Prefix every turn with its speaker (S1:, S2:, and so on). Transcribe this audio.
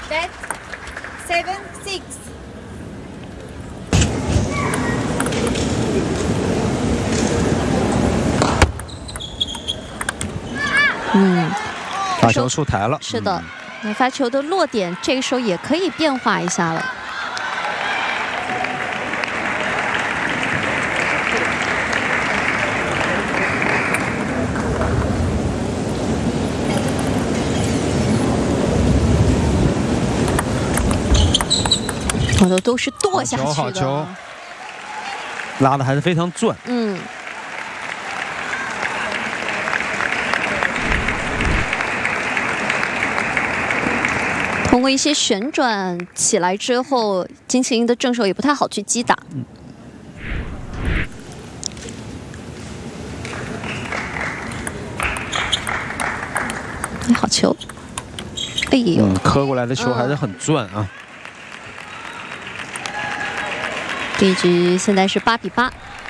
S1: That 7-6。
S2: 发球出台了。
S3: 是的，那发球的落点这个时候也可以变化一下了。好的，都是跺下去的。
S2: 好球，拉的还是非常准。
S3: 通过一些旋转起来之后，金麒麟的正手也不太好去击打。好球！哎呦，
S2: 磕过来的球还是很准啊。
S3: 这一局现在是8比8。